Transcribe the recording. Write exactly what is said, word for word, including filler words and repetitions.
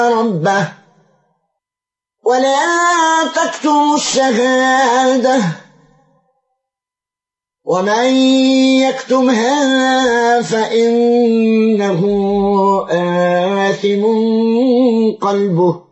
ربه ولا تكتموا الشهادة ومن يكتمها فإنه آثم قلبه